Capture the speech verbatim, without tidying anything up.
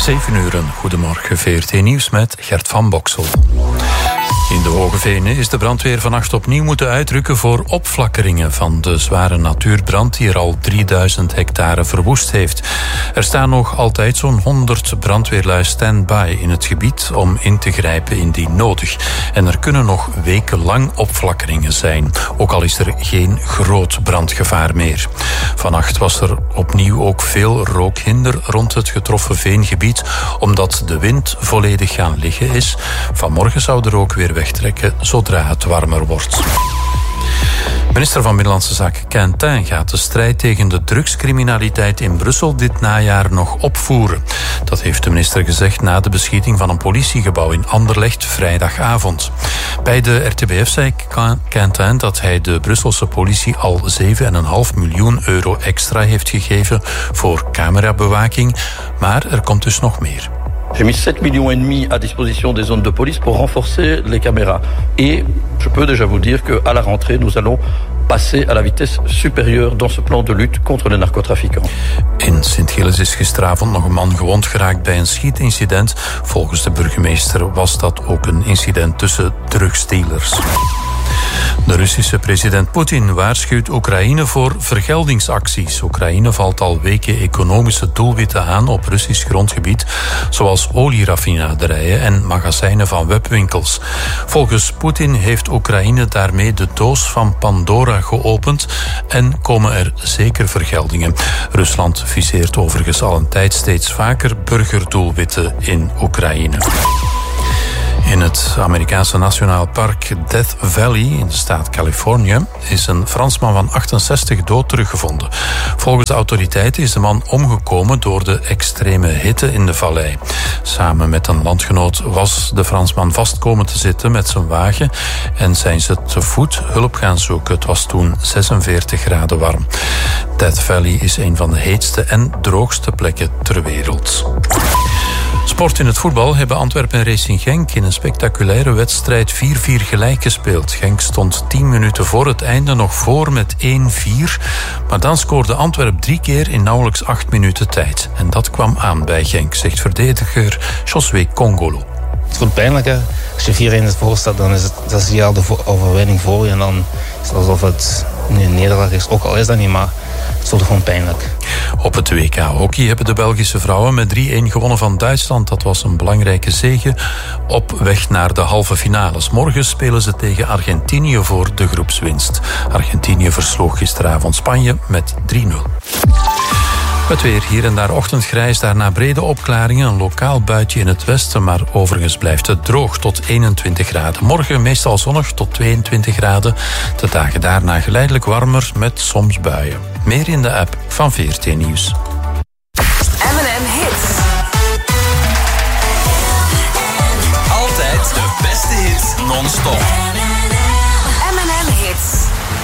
zeven uur, goedemorgen, V R T Nieuws met Gert van Boksel. In de Hoge Venen is de brandweer vannacht opnieuw moeten uitrukken voor opflakkeringen van de zware natuurbrand die er al drieduizend hectare verwoest heeft. Er staan nog altijd zo'n honderd brandweerlui stand-by in het gebied om in te grijpen indien nodig. En er kunnen nog wekenlang opflakkeringen zijn, ook al is er geen groot brandgevaar meer. Vannacht was er opnieuw ook veel rookhinder rond het getroffen veengebied, omdat de wind volledig gaan liggen is. Vanmorgen zou de rook weer wegtrekken zodra het warmer wordt. Minister van Binnenlandse Zaken Quentin gaat de strijd tegen de drugscriminaliteit in Brussel dit najaar nog opvoeren. Dat heeft de minister gezegd na de beschieting van een politiegebouw in Anderlecht vrijdagavond. Bij de R T B F zei Quentin dat hij de Brusselse politie al zeven komma vijf miljoen euro extra heeft gegeven voor camerabewaking, maar er komt dus nog meer. J'ai mis sept millions et demi à disposition des zones de police pour renforcer les caméras. Et je peux déjà vous dire qu'à la rentrée, nous allons passer à la vitesse supérieure dans ce plan de lutte contre les narcotrafiquants. In Sint-Gilles is gisteravond nog een man gewond geraakt bij een schietincident. Volgens de burgemeester was dat ook een incident tussen drugsdealers. De Russische president Poetin waarschuwt Oekraïne voor vergeldingsacties. Oekraïne valt al weken economische doelwitten aan op Russisch grondgebied, zoals olieraffinaderijen en magazijnen van webwinkels. Volgens Poetin heeft Oekraïne daarmee de doos van Pandora geopend en komen er zeker vergeldingen. Rusland viseert overigens al een tijd steeds vaker burgerdoelwitten in Oekraïne. In het Amerikaanse nationaal park Death Valley in de staat Californië is een Fransman van achtenzestig dood teruggevonden. Volgens de autoriteiten is de man omgekomen door de extreme hitte in de vallei. Samen met een landgenoot was de Fransman vast komen te zitten met zijn wagen en zijn ze te voet hulp gaan zoeken. Het was toen zesenveertig graden warm. Death Valley is een van de heetste en droogste plekken ter wereld. Sport in het voetbal hebben Antwerpen en Racing Genk in een spectaculaire wedstrijd vier vier gelijk gespeeld. Genk stond tien minuten voor het einde nog voor met één vier. Maar dan scoorde Antwerpen drie keer in nauwelijks acht minuten tijd. En dat kwam aan bij Genk, zegt verdediger Josué Kongolo. Het voelt pijnlijk, hè. Als je vier één voor staat, dan is het, dat is al de overwinning voor je. En dan is het alsof het een nederlaag is. Ook al is dat niet, maar het voelt gewoon pijnlijk. Op het W K hockey hebben de Belgische vrouwen met drie één gewonnen van Duitsland. Dat was een belangrijke zege op weg naar de halve finales. Morgen spelen ze tegen Argentinië voor de groepswinst. Argentinië versloeg gisteravond Spanje met drie nul. Het weer, hier en daar ochtendgrijs, daarna brede opklaringen. Een lokaal buitje in het westen, maar overigens blijft het droog tot eenentwintig graden. Morgen meestal zonnig tot tweeëntwintig graden. De dagen daarna geleidelijk warmer met soms buien. Meer in de app van V R T Nieuws. M en M Hits. Altijd de beste hits non-stop.